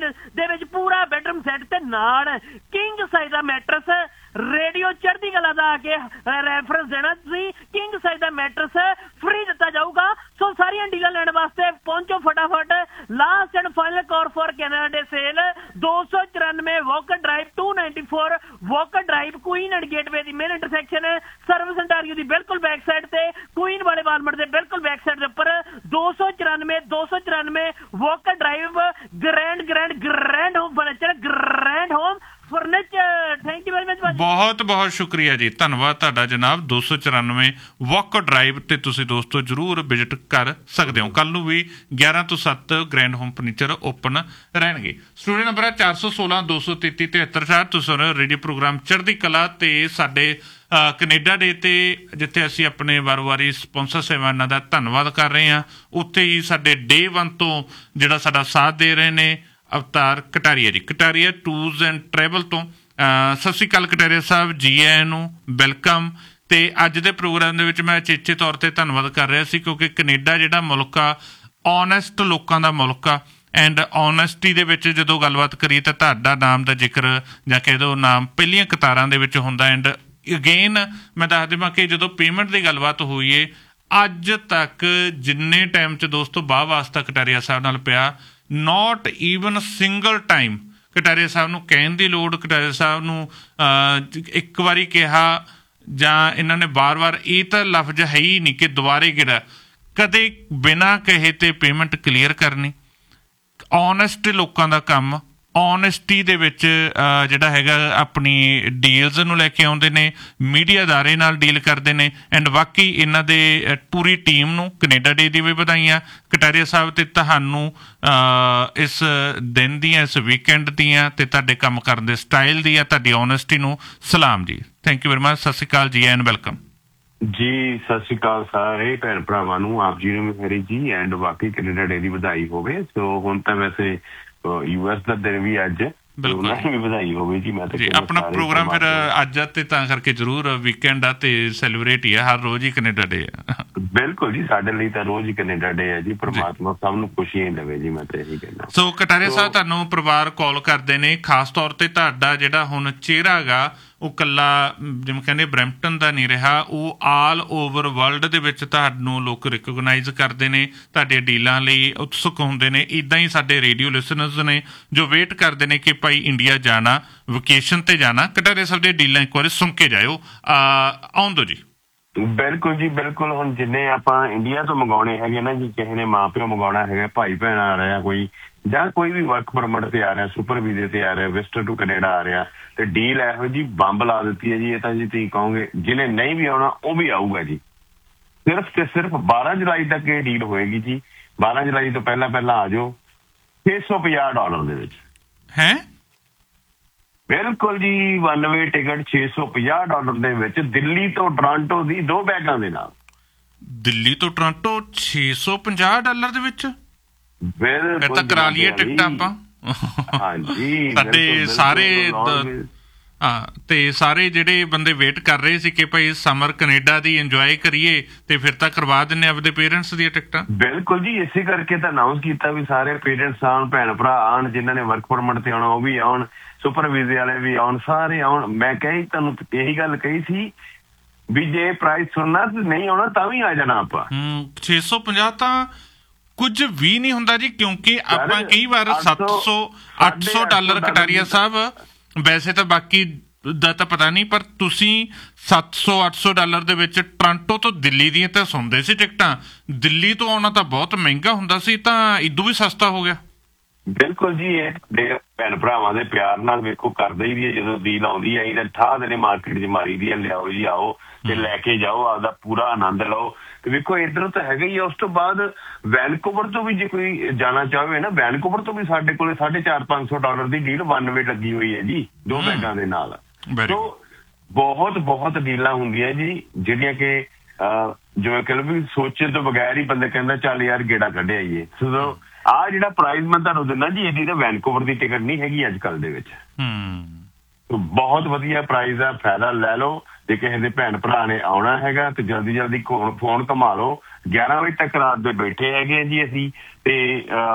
ਦੇ ਵਿੱਚ ਪੂਰਾ ਬੈਡਰੂਮ ਸੈੱਟ ਤੇ ਨਾਲ ਕਿੰਗ ਸਾਈਜ਼ ਦਾ ਮੈਟਰਸ। ਰੇਡੀਓ ਚੜ੍ਹਦੀ ਕਲਾ ਦਾ ਆ ਕੇ ਰੈਫਰੈਂਸ ਦੇਣਾ ਤੁਸੀਂ, ਕਿੰਗ ਸਾਈਜ਼ ਦਾ ਮੈਟਰਸ ਫ੍ਰੀ ਦਿੱਤਾ ਜਾਊਗਾ। ਸੋ ਸਾਰੀਆਂ ਡੀਲਾਂ ਲੈਣ ਵਾਸਤੇ ਪਹੁੰਚੋ ਫਟਾਫਟ। Last and final Kaur for Canada day sale 294 walker drive 294 walker drive Queen and gateway the main intersection service Ontario ਦੀ ਬਿਲਕੁਲ ਬੈਕ ਸਾਈਡ ਤੇ, ਕੁਈਨ ਵਾਲੇ ਵਾਲਮਾਰਟ ਦੇ ਬਿਲਕੁਲ ਬੈਕ ਸਾਈਡ ਦੇ ਉੱਪਰ 294 walker drive grand home furniture, grand home furniture. Thank you very much. ਬਹੁਤ ਬਹੁਤ ਸ਼ੁਕਰੀਆ ਜੀ, ਧੰਨਵਾਦ ਤੁਹਾਡਾ ਜਨਾਬ। 294 ਵਾਕ ਡਰਾਈਵ ਤੇ ਤੁਸੀਂ ਦੋਸਤੋ ਜ਼ਰੂਰ ਵਿਜ਼ਿਟ ਕਰ ਸਕਦੇ ਹੋ। ਕੱਲ ਨੂੰ ਵੀ 11 ਤੋਂ 7 ਗ੍ਰੈਂਡ ਹੋਮ ਫਰਨੀਚਰ ਓਪਨ ਰਹਿਣਗੇ। ਸਟੂਡੀਓ ਨੰਬਰ ਹੈ 416 233 7360। ਤੁਸੀਂ ਰੇਡੀਓ ਪ੍ਰੋਗਰਾਮ ਚੜ੍ਹਦੀ ਕਲਾ ਤੇ ਸਾਡੇ ਕੈਨੇਡਾ ਡੇ ਤੇ ਜਿੱਥੇ ਅਸੀਂ ਆਪਣੇ ਵਾਰ-ਵਾਰੀ ਸਪੋਂਸਰ ਸੇਵਾਵਾਂ ਦਾ ਧੰਨਵਾਦ ਕਰ ਰਹੇ ਹਾਂ, ਉੱਥੇ ਹੀ ਸਾਡੇ ਡੇ 1 ਤੋਂ ਜਿਹੜਾ ਸਾਡਾ ਸਾਥ ਦੇ ਰਹੇ ਨੇ ਅਵਤਾਰ ਕਟਾਰੀਆ ਜੀ, ਕਟਾਰੀਆ ਟੂਰਸ ਐਂਡ ਟਰੈਵਲ ਤੋਂ। ਸਤਿ ਸ਼੍ਰੀ ਅਕਾਲ ਕਟਾਰੀਆ ਸਾਹਿਬ, ਜੀ ਆਇਆਂ ਨੂੰ, ਵੈਲਕਮ। ਤੇ ਅੱਜ ਦੇ ਪ੍ਰੋਗਰਾਮ ਦੇ ਵਿੱਚ ਮੈਂ ਚੇਚੇ ਤੌਰ ਤੇ ਧੰਨਵਾਦ ਕਰ ਰਿਹਾ ਸੀ ਕਿਉਂਕਿ ਕੈਨੇਡਾ ਜਿਹੜਾ ਮੁਲਕ ਆ ਓਨੈਸਟ ਲੋਕਾਂ ਦਾ ਮੁਲਕ ਆ, ਐਂਡ ਓਨੈਸਟੀ ਦੇ ਵਿੱਚ ਜਦੋਂ ਗੱਲਬਾਤ ਕਰੀਏ ਤਾਂ ਤੁਹਾਡਾ ਨਾਮ ਦਾ ਜ਼ਿਕਰ ਜਾਂ ਕਹਿ ਦਿਓ ਨਾਮ ਪਹਿਲੀਆਂ ਕਤਾਰਾਂ ਦੇ ਵਿੱਚ ਹੁੰਦਾ। ਐਂਡ ਅਗੇਨ ਮੈਂ ਦੱਸ ਦੇਵਾਂ ਕਿ ਜਦੋਂ ਪੇਮੈਂਟ ਦੀ ਗੱਲਬਾਤ ਹੋਈ ਹੈ ਅੱਜ ਤੱਕ ਜਿੰਨੇ ਟਾਈਮ 'ਚ ਦੋਸਤੋ ਵਾਹ ਵਾਸਤਾ ਕਟਾਰੀਆ ਸਾਹਿਬ ਨਾਲ ਪਿਆ, note even single time Kataria ਸਾਹਿਬ ਨੂੰ ਕਹਿਣ ਦੀ ਲੋੜ, ਕਟਾਰੀਆ ਸਾਹਿਬ ਨੂੰ ਇੱਕ ਵਾਰੀ ਕਿਹਾ ਜਾਂ ਇਹਨਾਂ ਨੇ ਵਾਰ-ਵਾਰ ਇਹ ਤਾਂ ਲਫ਼ਜ਼ ਹੈ ਹੀ ਨਹੀਂ ਕਿ ਦੁਬਾਰੇ ਕਿਹੜਾ ਕਦੇ ਬਿਨਾਂ ਕਹੇ ਤੇ ਪੇਮੈਂਟ ਕਲੀਅਰ ਕਰਨੀ। ਓਨੈਸਟ ਲੋਕਾਂ ਦਾ ਕੰਮ, ਓਨੈਸਟੀ ਦੇ ਵਿੱਚ ਜਿਹੜਾ ਹੈਗਾ ਆਪਣੀ ਡੀਲਸ ਨੂੰ ਲੈ ਕੇ ਆਉਂਦੇ ਨੇ, ਮੀਡੀਆ ਅਦਾਰੇ ਨਾਲ ਡੀਲ ਕਰਦੇ ਨੇ। ਐਂਡ ਬਾਕੀ ਇਹਨਾਂ ਦੇ ਪੂਰੀ ਟੀਮ ਨੂੰ ਕੈਨੇਡਾ ਡੇ ਦੀ ਵੀ ਵਧਾਈਆਂ ਕਟਾਰੀਆ ਸਾਹਿਬ, ਤੇ ਤੁਹਾਨੂੰ ਇਸ ਦਿਨ ਦੀਆਂ, ਇਸ ਵੀਕਐਂਡ ਦੀਆਂ ਤੇ ਤੁਹਾਡੇ ਕੰਮ ਕਰਨ ਦੇ ਸਟਾਈਲ ਦੀਆਂ, ਤੁਹਾਡੀ ਓਨੈਸਟੀ ਨੂੰ ਸਲਾਮ ਜੀ। Thank you very much. ਸਤਿ ਸ਼੍ਰੀ ਅਕਾਲ ਜੀ ਐਂਡ ਵੈਲਕਮ ਜੀ। ਸਤਿ ਸ਼੍ਰੀ ਅਕਾਲ ਸਾਰੇ ਭੈਣ ਭਰਾਵਾਂ ਨੂੰ, ਆਪ ਜੀ ਨੂੰ ਮੇਰੀ ਜੀ, ਐਂਡ ਬਾਕੀ ਕੈਨੇਡਾ ਡੇ ਦੀ ਵਧਾਈ ਹੋਵੇ। ਸੋ ਹੁਣ ਤਾਂ ਵੈਸੇ US ਦਾ ਦਿਨ ਵੀ ਅੱਜ, ਵੀ ਵਧਾਈ ਹੋਵੇ ਜੀ। ਮੈਂ ਜੀ ਆਪਣਾ ਪ੍ਰੋਗਰਾਮ ਫਿਰ ਅੱਜ ਤੇ ਤਾਂ ਕਰਕੇ ਜ਼ਰੂਰ ਵੀਕਐਂਡ ਆ ਤੇ ਸੈਲੀਬ੍ਰੇਟ ਹੀ ਆ, ਹਰ ਰੋਜ਼ ਹੀ ਕੈਨੇਡਾ ਡੇ ਆ। ਬਿਲਕੁਲ ਜੀ, ਸਾਡੇ ਲਈ ਤਾਂ ਰੋਜ਼ ਹੀ ਕੈਨੇਡਾ ਡੇ ਹੈ ਜੀ। ਪਰਮਾਤਮਾ ਸਭ ਨੂੰ ਖੁਸ਼ੀਆਂ ਹੀ ਦੇਵੇ ਜੀ, ਮੈਂ ਤਾਂ ਇਹੀ ਕਹਿੰਦਾ। ਸੋ ਕਟਾਰੀਆ ਸਾਹਿਬ ਤੁਹਾਨੂੰ ਪਰਿਵਾਰ ਕਾਲ ਕਰਦੇ ਨੇ, ਖਾਸ ਤੌਰ ਤੇ ਤੁਹਾਡਾ ਜਿਹੜਾ ਹੁਣ ਚਿਹਰਾ ਹੈਗਾ ਉਹ ਇਕੱਲਾ ਜਿਵੇਂ ਕਹਿੰਦੇ ਬਰੈਂਪਟਨ ਦਾ ਨਹੀਂ ਰਿਹਾ, ਉਹ ਆਲ ਓਵਰ ਵਰਲਡ ਦੇ ਵਿੱਚ ਤੁਹਾਨੂੰ ਲੋਕ ਰਿਕੋਗਨਾਈਜ਼ ਕਰਦੇ ਨੇ, ਤੁਹਾਡੇ ਡੀਲਾਂ ਲਈ ਉਤਸੁਕ ਹੁੰਦੇ ਨੇ। ਇੱਦਾਂ ਹੀ ਸਾਡੇ ਰੇਡੀਓ ਲਿਸਨਰਸ ਨੇ ਜੋ ਵੇਟ ਕਰਦੇ ਨੇ ਕਿ ਭਾਈ ਇੰਡੀਆ ਜਾਣਾ, ਵਕੇਸ਼ਨ ਤੇ ਜਾਣਾ, ਕਟਾਰੀਆ ਸਾਹਿਬ ਦੀਆਂ ਡੀਲਾਂ ਇੱਕ ਵਾਰੀ ਸੁਣ ਕੇ ਜਾਇਓ। ਆਉਣ ਦਿਓ ਜੀ। ਬਿਲਕੁਲ ਜੀ ਬਿਲਕੁਲ। ਹੁਣ ਜਿੰਨੇ ਆਪਾਂ ਇੰਡੀਆ ਤੋਂ ਮੰਗਾਉਣੇ ਹੈਗੇ ਨਾ ਜੀ, ਕਿਸੇ ਨੇ ਮਾਂ ਪਿਓ ਮੰਗਾਉਣਾ ਹੈਗਾ, ਭਾਈ ਭੈਣ ਆ ਰਿਹਾ ਕੋਈ, ਜਾਂ ਕੋਈ ਵੀ ਵਰਕ ਪਰਮਿਟ ਤੇ ਆ ਰਿਹਾ, ਸੁਪਰ ਵੀਜ਼ੇ ਤੇ ਆ ਰਿਹਾ, ਵਿਜ਼ਟਰ ਟੂ ਕੈਨੇਡਾ ਆ ਰਿਹਾ, ਤੇ ਡੀਲ ਇਹੋ ਜੀ ਬੰਬ ਲਾ ਦਿੱਤੀ ਹੈ ਜੀ। ਇਹ ਤਾਂ ਜੀ ਤੁਸੀਂ ਕਹੋਗੇ ਜਿਹਨੇ ਨਹੀਂ ਵੀ ਆਉਣਾ ਉਹ ਵੀ ਆਊਗਾ ਜੀ। ਸਿਰਫ ਤੇ ਸਿਰਫ 12 ਜੁਲਾਈ ਤੱਕ ਇਹ ਡੀਲ ਹੋਏਗੀ ਜੀ। 12 ਜੁਲਾਈ ਤੋਂ ਪਹਿਲਾਂ ਆ ਜਾਓ। $650 ਦੇ ਵਿੱਚ ਹੈ ਬਿਲਕੁਲ ਜੀ। 1 ਵੇ ਟਿਕਟ $650 ਦੇ ਵਿੱਚ, ਦਿੱਲੀ ਤੋਂ ਟੋਰਾਂਟੋ ਦੀ 2 ਬੈਗਾਂ ਦੇ ਨਾਲ। ਦਿੱਲੀ ਤੋਂ ਟੋਰਾਂਟੋ $650 ਦੇ ਵਿੱਚ? ਫਿਰ ਤਾਂ ਕਰਾ ਲਈਏ ਟਿਕਟਾਂ ਆਪਾਂ। ਹਾਂਜੀ ਸਾਡੇ ਸਾਰੇ ਤੇ ਸਾਰੇ ਜਿਹੜੇ ਬੰਦੇ ਵੇਟ ਕਰ ਰਹੇ ਸੀ ਕਿ ਭਾਈ ਸਮਰ ਕੈਨੇਡਾ ਦੀ ਇੰਜੋਏ ਕਰੀਏ ਤੇ ਫਿਰ ਤਾਂ ਕਰਵਾ ਦਿੰਦੇ ਆਪਦੇ ਪੇਰੈਂਟਸ ਦੀਆਂ ਟਿਕਟਾਂ। ਬਿਲਕੁਲ ਜੀ, ਇਸੇ ਕਰਕੇ ਤਾਂ ਅਨਾਊਂਸ ਕੀਤਾ ਵੀ ਸਾਰੇ ਪੇਰੈਂਟਸ ਆਉਣ, ਭੈਣ ਭਰਾ ਆਉਣ, ਜਿਨ੍ਹਾਂ ਨੇ ਵਰਕ ਪਰਮਿਟ ਤੇ ਆਉਣਾ ਉਹ ਵੀ ਆਉਣ, ਸੁਪਰ ਵੀਜ਼ੇ ਵਾਲੇ ਵੀ ਆਉਣ, ਸਾਰੇ ਆਉਣ। ਮੈਂ ਤੁਹਾਨੂੰ ਇਹੀ ਗੱਲ ਕਹੀ ਸੀ ਵੀ ਜੇ ਪ੍ਰਾਈਸ ਸੁਣਨਾ ਤੇ ਨਹੀਂ ਆਉਣਾ ਤਾਂ ਵੀ ਆ ਜਾਣਾ ਆਪਾਂ। 650 ਤਾਂ ਕੁਝ ਵੀ ਨਹੀਂ ਹੁੰਦਾ ਜੀ, ਕਿਉਂਕਿ ਆਪਾਂ ਕਈ ਵਾਰ $700-800 ਕਟਾਰੀਆ ਸਾਹਿਬ, ਵੈਸੇ ਤਾਂ ਬਾਕੀ ਦਾ ਤਾਂ ਪਤਾ ਨਹੀਂ, ਪਰ ਤੁਸੀਂ $700-800 ਦੇ ਵਿੱਚ ਟੋਰਾਂਟੋ ਤੋਂ ਦਿੱਲੀ ਦੀਆਂ ਤਾਂ ਸੁਣਦੇ ਸੀ ਟਿਕਟਾਂ, ਦਿੱਲੀ ਤੋਂ ਆਉਣਾ ਤਾਂ ਬਹੁਤ ਮਹਿੰਗਾ ਹੁੰਦਾ ਸੀ, ਤਾਂ ਇਦੋਂ ਵੀ ਸਸਤਾ ਹੋ ਗਿਆ। ਬਿਲਕੁਲ ਜੀ, ਇਹ ਭੈਣ ਭਰਾਵਾਂ ਦੇ ਪਿਆਰ ਨਾਲ ਵੇਖੋ ਕਰਦੇ ਹੀ ਹੈ। ਜਦੋਂ ਡੀਲ ਆਉਂਦੀ ਹੈ ਤਾਂ ਠਾਹ ਦੇ ਨੇ ਮਾਰਕੀਟ 'ਚ ਮਾਰੀ ਦੀ ਹੈ, ਲਿਆਓ ਜੀ ਆਓ ਤੇ ਲੈ ਕੇ ਜਾਓ, ਆਪਦਾ ਪੂਰਾ ਆਨੰਦ ਲਓ। ਤੇ ਵੇਖੋ ਇੱਧਰ ਤਾਂ ਹੈਗਾ ਹੀ ਆ। ਉਸ ਤੋਂ ਬਾਅਦ ਵੈਨਕੂਵਰ ਤੋਂ ਵੀ ਜੇ ਕੋਈ ਜਾਣਾ ਚਾਹਵੇ ਨਾ, ਵੈਨਕੂਵਰ ਤੋਂ ਵੀ ਸਾਡੇ ਕੋਲ $450-500 ਦੀ ਡੀਲ 1 ਵੇ ਲੱਗੀ ਹੋਈ ਹੈ ਜੀ, 2 ਬੈਗਾਂ ਦੇ ਨਾਲ। ਸੋ ਬਹੁਤ ਡੀਲਾਂ ਹੁੰਦੀਆਂ ਜੀ ਜਿਹੜੀਆਂ ਕਿ ਜਿਵੇਂ ਕਹਿ ਲਓ ਵੀ ਸੋਚਣ ਤੋਂ ਬਗੈਰ ਹੀ ਬੰਦੇ ਕਹਿੰਦਾ ਚੱਲ ਯਾਰ ਗੇੜਾ ਕੱਢਿਆ ਆਈਏ। ਸੋ ਆਹ ਜਿਹੜਾ ਪ੍ਰਾਈਜ਼ ਮੈਂ ਤੁਹਾਨੂੰ ਦਿੰਦਾ ਜੀ, ਇਹਦੀ ਤਾਂ ਵੈਨਕੂਵਰ ਦੀ ਟਿਕਟ ਨਹੀਂ ਹੈਗੀ ਅੱਜ ਕੱਲ੍ਹ ਦੇ ਵਿੱਚ। ਬਹੁਤ ਵਧੀਆ ਪ੍ਰਾਈਜ਼ ਆ, ਫਾਇਦਾ ਲੈ ਲਓ। ਜੇ ਕਿਸੇ ਦੇ ਭੈਣ ਭਰਾ ਨੇ ਆਉਣਾ ਹੈਗਾ ਤੇ ਜਲਦੀ ਫੋਨ ਘੁਮਾ ਲਓ। 11 ਵਜੇ ਤੱਕ ਰਾਤ ਦੇ ਬੈਠੇ ਹੈਗੇ ਜੀ ਅਸੀਂ, ਤੇ